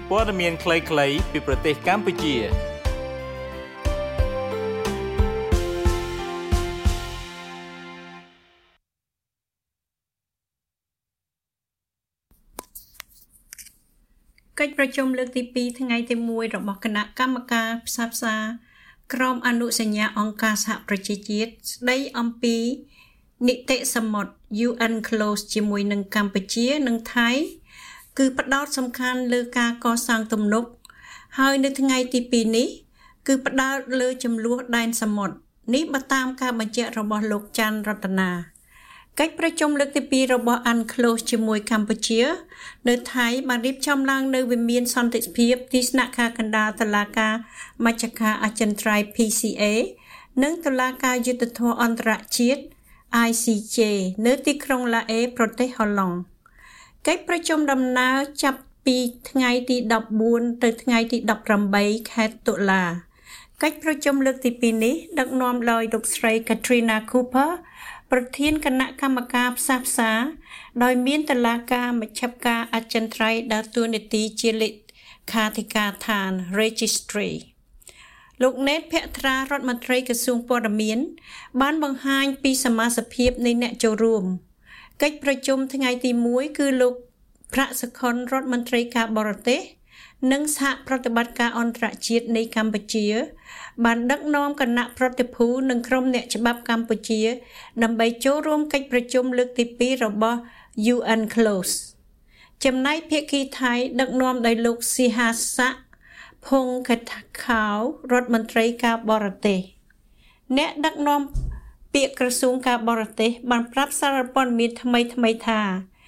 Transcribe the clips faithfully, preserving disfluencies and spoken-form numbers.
ព័ត៌មានខ្លីៗពីប្រទេសកម្ពុជាកិច្ចប្រជុំលើកទីពីរថ្ងៃទីមួយរបស់គណៈកម្មការផ្សះផ្សាក្រមអនុសញ្ញាអង្គការសហប្រជាជាតិស្ដីអំពីនីតិសមុទ្រ ยู អេន Close ជាមួយនឹងកម្ពុជានិងថៃគឺផ្ដោតសំខាន់លើការកសាងទំនប់ហើយនៅថ្ងៃទីពីរនេះគឺផ្ដោតលើចំនួនដែនសមុទ្រនេះបើតាមការបញ្ជាក់របស់លោកច័ន្ទរតនាកិច្ចប្រជុំលើកទីពីររបស់ UNCLOS ជាមួយកម្ពុជានៅថៃបានរៀបចំឡើងនៅវិមានសន្តិភាពទីស្នាក់ការកណ្ដាលតុលាការមជ្ឈការអចិន្ត្រៃយ៍ พี ซี เอ និងតុលាការយុត្តិធម៌អន្តរជាតិ ไอ ซี เจ នៅទីក្រុងឡាអេប្រទេសហូឡង់កិច្ចប្រជុំដំណើរចាប់ពីថ្ងៃទីដប់បួនទៅថ្ងៃទីដប់ប្រាំបីខែតុលាកិច្ចប្រជុំលើកទីពីរនេះដឹកនាំដោយលោកស្រី Katrina Cooper ប្រធានគណៈកម្មការផ្សះផ្សាដោយមានតុលាការមជ្ឈការអចិន្ត្រៃយ៍ដើរតួនាទីជាលេខាធិកាដ្ឋាន Registry លោកណេតភក្ត្រារដ្ឋមន្ត្រីក្រសួងព័ត៌មានបានបង្ហាញពីសមាជិកភាពនៃអ្នកចូលរួមកិច្ចប្រជុំថ្ងៃទីមួយគឺលោកប្រាក់សខុនរដ្ឋមន្ត្រីការបរទេសនិងសហប្រតិបត្តិការអន្តរជាតិនៃកម្ពុជាបានដឹកនាំគណៈប្រតិភូនិងក្រុមអ្នកច្បាប់កម្ពុជាដើម្បីចូលរួមកិច្ចប្រជុំលើកទីពីររបស់ UNCLOS ចំណែកភាគីថៃដឹកនាំដោយលោកស៊ីហាស័កភុងកថាខោរដ្ឋមន្ត្រីការបរទេសអ្នកដឹកនាំពាក្យក្រសួងការបរទេសបានប្រាប់សារព័ត៌មានថ្មីថ្មីថា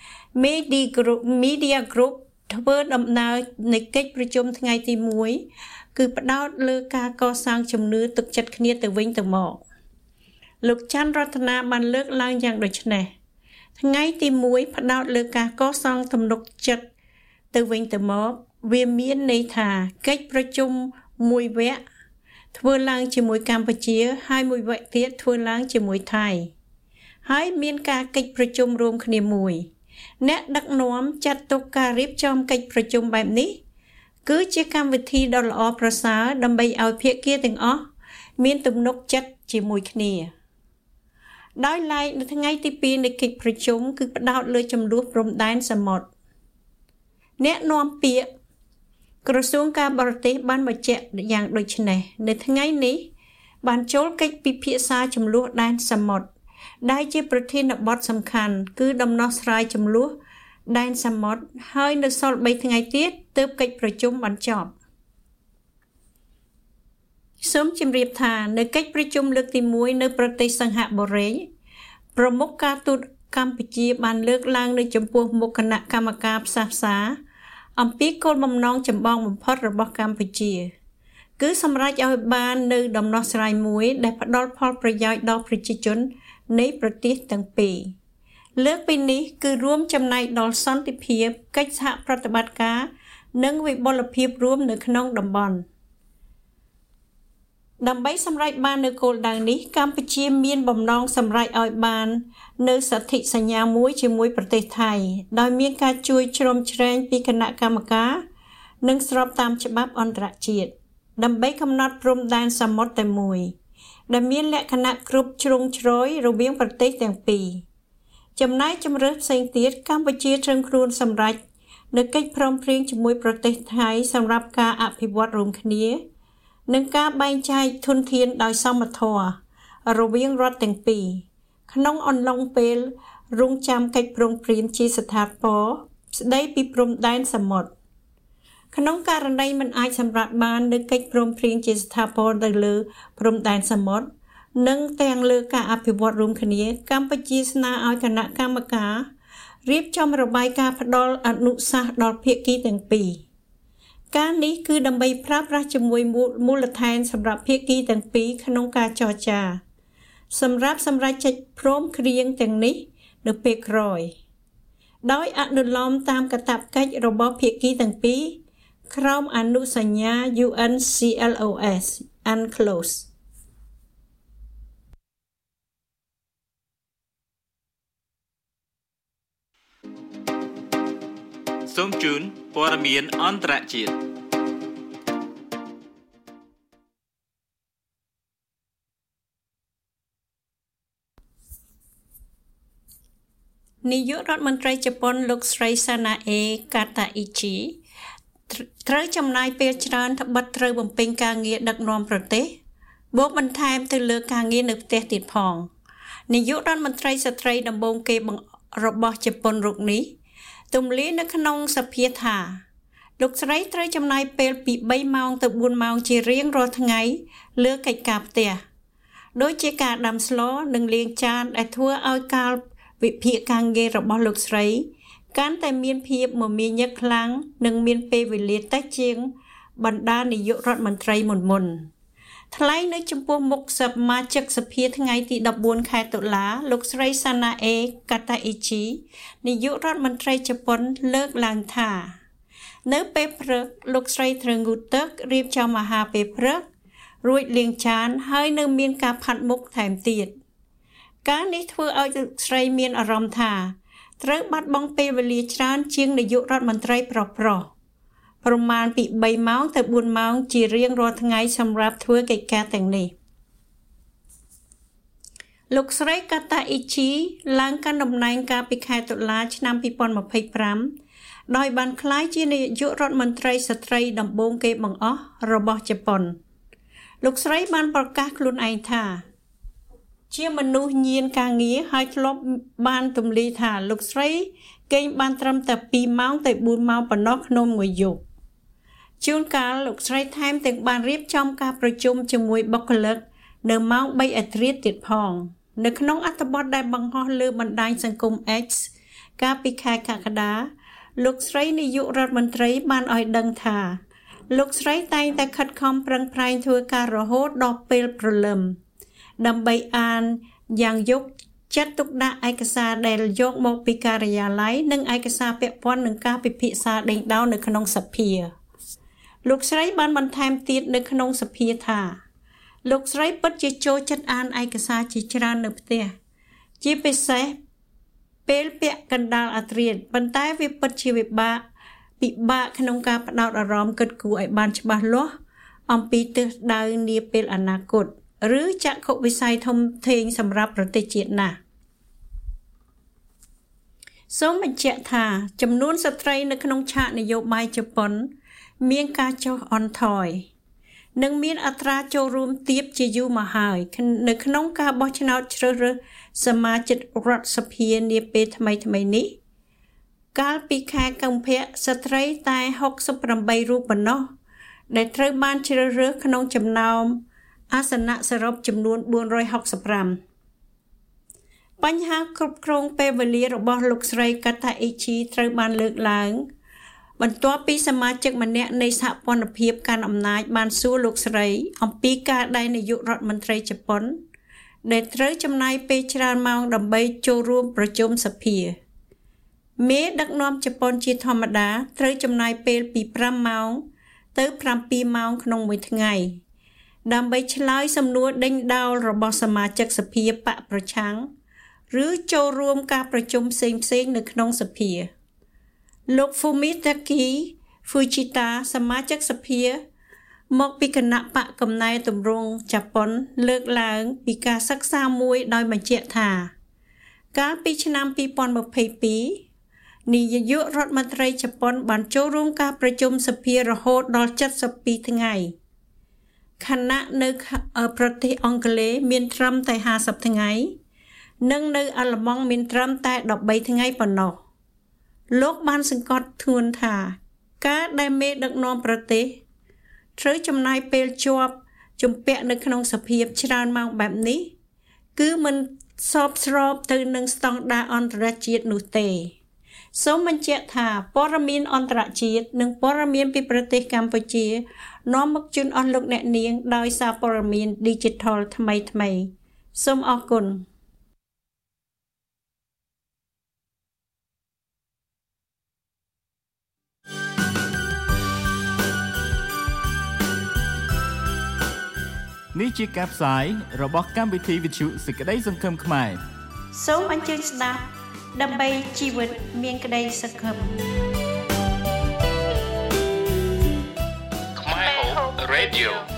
Media Group Media Group ធ្វើដំណើរនៃកិច្ចប្រជុំថ្ងៃទីមួយគឺផ្ដោតលើការកសាងជំនឿទុកចិត្តគ្នាទៅវិញទៅមកលោកច័ន្ទរតនាបានលើកឡើងយ៉ាងដូចនេះថ្ងៃទីមួយផ្ដោតលើការកសាងទំនុកចិត្តទៅវិញទៅមកវាមានន័យថាកិច្ចប្រជុំមួយវគ្គធ្វើឡើងជាមួយកម្ពុជាហើយមួយវគ្គទៀតធ្វើឡើងជាមួយថៃហើយមានការកិច្ចប្រជុំរួមគ្នាមួយអ្នកដឹកនាំចាត់ទុកការរៀបចំកិច្ចប្រជុំបែបនេះគឺជាកម្មវិធីដ៏ល្អប្រសើរដើម្បីឲ្យភាគីទាំងអស់មានទំនុកចិត្តជាមួយគ្នាដោយឡែកនៅថ្ងៃទីពីរនៃកិច្ចប្រជុំគឺផ្ដោតលើចំនួនព្រំដែនសមុទ្រអ្នកនាំពាក្យក្រសួងការបរទេសបានបញ្ជាក់យ៉ាងដូចនេះនៅថ្ងៃនេះបានចូលកិច្ចពិភាក្សាចំនួនដែនសមុទ្រដែលជាប្រធានបទសំខាន់គឺដំណោះស្រាយចំនួនដែនសមុទ្រហើយនៅសល់បីថ្ងៃទៀតទើបកិច្ចប្រជុំបញ្ចប់សូមជម្រាបថានៅកិច្ចប្រជុំលើកទីមួយនៅប្រទេសសិង្ហបុរីប្រមុខការទូតកម្ពុជាបានលើកឡើងនៅចំពោះមុខគណៈកម្មការផ្សះផ្សាអំពីគោលបំណងចម្បងបំផុតរបស់កម្ពុជាគឺសម្រេចឲ្យបាននៅដំណោះស្រាយមួយដែលផ្ដល់ផលប្រយោជន៍ដល់ប្រជាជននៃប្រទេសទាំងពីរលើកពីនេះគឺរួមចំណែកដល់សន្តិភាពកិច្ចសហប្រតិបត្តិការនិងវិបុលភាពរួមនៅក្នុងតំបន់ដើម្បីសម្រេចបាននូវគោលដៅនេះកម្ពុជាមានបំណងសម្រេចឲ្យបាននៅសន្ធិសញ្ញាមួយជាមួយប្រទេសថៃដោយមានការជួយជ្រោមជ្រែងពីគណៈកម្មការនិងស្របតាមច្បាប់អន្តរជាតិដើម្បីកំណត់ព្រំដែនសមុទ្រតែមួយដែលមានលក្ខណៈគ្រប់ជ្រុងជ្រោយរវាងប្រទេសទាំងពីរចំណែកជំរើសផ្សេងទៀតកម្ពុជាត្រឹមខ្លួនសម្រេចនៅកិច្ចព្រមព្រៀងជាមួយប្រទេសថៃសម្រាប់ការអភិវឌ្ឍរួមគ្នានិងការបែងចែកធនធានដោយសមធម៌រវាងរដ្ឋទាំងពីរក្នុងអំឡុងពេលរងចាំកិច្ចព្រមព្រៀងជាស្ថាពរស្ដីពីព្រំដែនសមុទ្រក្នុងករណីមិនអាចសម្រេចបាននូវកិច្ចព្រមព្រៀងជាស្ថាពរទៅលើព្រំដែនសមុទ្រនិងទាំងលើការអភិវឌ្ឍរួមគ្នាកម្ពុជាស្នើឲ្យគណៈកម្មការរៀបចំរបាយការណ៍ផ្ដល់អនុសាសន៍ដល់ភាគីទាំងពីរការនេះគឺដើម្បីប្រើប្រាស់ជាមួយមូលដ្ឋានសម្រាប់ភាគីទាំងពីរក្នុងការចរចាសម្រាប់សម្រេចចិត្តព្រមព្រៀងទាំងនេះនៅពេលក្រោយដោយអនុលោមតាមកាតព្វកិច្ចរបស់ភាគីទាំងពីរក្រោមអនុសញ្ញា UNCLOS UNCLOS សូមជូនព័ត៌មានអន្តរជាតិនាយករដ្ឋមន្ត្រីជប៉ុនលោកស្រីសាណាអេកាតាអ៊ីជីត្រូវចំណាយពេលច្រើនត្បិតត្រូវបំពេញការងារដឹកនាំប្រទេសបូកបន្ថែមទៅលើការងារនៅផ្ទះទៀតផងនាយករដ្ឋមន្ត្រីស្ត្រីដំបូងគេរបស់ជប៉ុនរូបនេះទម្លាយនៅក្នុងសភាថាលោកស្រីត្រូវចំណាយពេលពីបីម៉ោងទៅបួនម៉ោងជារៀងរាល់ថ្ងៃលើកិច្ចការផ្ទះដូចជាការដាំស្លនិងលាងចានដែលធ្វើឲ្យកាលវិភាគការងាររបស់លោកស្រីកាន់តែមានភាពមមាញឹកខ្លាំងនិងមានពេលវេលាតិចជាងបណ្ដានាយករដ្ឋមន្ត្រីមុនមុនថ្លែងនៅចំពោះមុខសមាជិកសភាថ្ងៃទីដប់បួនខែតុលាលោកស្រីសាណាអេកាតាអ៊ីជីនាយករដ្ឋមន្ត្រីជប៉ុនលើកឡើងថានៅពេលព្រឹកលោកស្រីត្រូវងូតទឹករៀបចំអាហារពេលព្រឹករួចលាងចានហើយនៅមានការផាត់មុខថែមទៀតការនេះធ្វើឲ្យលោកស្រីមានអារម្មណ៍ថាត្រូវបាត់បង់ពេលវេលាច្រើនជាងនាយករដ្ឋមន្ត្រីប្រុសប្រុសប្រមាណពីបីម៉ោងទៅបួនម៉ោងជារៀងរាល់ថ្ងៃសម្រាប់ធ្វើកិច្ចការទាំងនេះលោកស្រីកាតាអ៊ីជីឡើងកាន់តំណែងកាលពីខែតុលាឆ្នាំពីរពាន់ម្ភៃប្រាំដោយបានក្លាយជានាយករដ្ឋមន្ត្រីស្ត្រីដំបូងគេបង្អស់របស់ជប៉ុនលោកស្រីបានប្រកាសខ្លួនឯងថាជាមនុស្សញៀនការងារហើយធ្លាប់បានទម្លាយថាលោកស្រីគេងបានត្រឹមតែពីរម៉ោងទៅបួនម៉ោងប៉ុណ្ណោះក្នុងមួយយប់ជួនកាលលោកស្រីថែមទាំងបានរៀបចំការប្រជុំជាមួយបុគ្គលិកនៅម៉ោងបីឯត្រាទៀតផងនៅក្នុងអត្ថបទដែលបង្ហោះលើបណ្ដាញសង្គម X កាលពីខែកក្កដាលោកស្រីនាយករដ្ឋមន្ត្រីបានឲ្យដឹងថាលោកស្រីតែងតែខិតខំប្រឹងប្រែងធ្វើការរហូតដល់ពេលព្រលឹមដើម្បីអានយ៉ាងយកចិត្តទុកដាក់ឯកសារដែលយកមកពីការិយាល័យនិងឯកសារពាក់ព័ន្ធនឹងការពិភាក្សាដេញដោលនៅក្នុងសភាលោកស្រីបានបន្ថែមទៀតនៅក្នុងសភាថាលោកស្រីពិតជាចូលចិត្តអានឯកសារជាច្រើននៅផ្ទះជាពិសេសពេលពាក់កណ្ដាលអាធ្រាត្រប៉ុន្តែវាពិតជាវិបាកពិបាកក្នុងការផ្ដោតអារម្មណ៍គិតគូរឲ្យបានច្បាស់លាស់អំពីទិសដៅនាពេលអនាគតឬចក្ខុវិស័យធំធេងសម្រាប់ប្រទេសជាតិណាស់សូមបញ្ជាក់ថាចំនួនស្ត្រីនៅក្នុងឆាកនយោបាយជប៉ុនមានការចុះអន់ថយនិងមានអត្រាចូលរួមទាបជាយូរមកហើយនៅក្នុងការបោះឆ្នោតជ្រើសរើសសមាជិករដ្ឋសភានាពេលថ្មីថ្មីនេះកាលពីខែកុម្ភៈស្ត្រីតែហុកសិបប្រាំបីរូបប៉ុណ្ណោះដែលត្រូវបានជ្រើសរើសក្នុងចំណោមអាសនៈសរុបចំនួនបួនរយហុកសិបប្រាំបញ្ហាគ្រប់គ្រងពេលវេលារបស់លោកស្រីកាតាអ៊ីជីត្រូវបានលើកឡើងបន្ទាប់ពីសមាជិកម្នាក់នៃសហព័ន្ធភាពកាន់អំណាចបានសួរលោកស្រីអំពីការដែលនាយករដ្ឋមន្ត្រីជប៉ុនដែលត្រូវចំណាយពេលច្រើនម៉ោងដើម្បីចូលរួមប្រជុំសភាមេដឹកនាំជប៉ុនជាធម្មតាត្រូវចំណាយពេលពីប្រាំម៉ោងទៅប្រាំពីរម៉ោងក្នុងមួយថ្ងៃដើម្បីឆ្លើយសំណួរដេញដោលរបស់សមាជិកសភាបកប្រឆាំងឬចូលរួមការប្រជុំផ្សេងៗនៅក្នុងសភាលោក Fumitaki Fujita សមាជិកសភាមកពីគណៈបកកំណែទម្រង់ជប៉ុនលើកឡើងពីការសិក្សាមួយដោយបញ្ជាក់ថាកាលពីឆ្នាំពីរពាន់ម្ភៃពីរនាយករដ្ឋមន្ត្រីជប៉ុនបានចូលរួមការប្រជុំសភារហូតដល់เจ็ดสิบពីរថ្ងៃខណៈនៅប្រទេសអង់គ្លេសមានត្រឹមតែห้าสิบថ្ងៃនិងនៅអាល្លឺម៉ង់មានត្រឹមតែដប់បីថ្ងៃប៉ុណ្ណោះលោកបានសង្កត់ធ្ងន់ថាការដែលមេដឹកនាំប្រទេសត្រូវចំណាយពេលជាប់ជំពាក់នៅក្នុងសភាពច្រើនម៉ោងបែបនេះគឺមិនសពស្របទៅនឹងស្តង់ដារអន្តរជាតិនោះទេសូមបញ្ជាក់ថាព័ត៌មានអន្តរជាតិនិងព័ត៌មានពីប្រទេសកម្ពុជានាំមកជូនអស់លោកអ្នកនាងដោយសារព័ត៌មាន Digital ថ្មីថ្មីសូមអរគុណនេះជាការផ្សាយរបស់កម្មវិធីវិទ្យុសេចក្តីសង្ឃឹមខ្មែរសូមអញ្ជើញស្ដាប់ដើម្បីជីវិតមានក្តីសង្ឃឹម Radio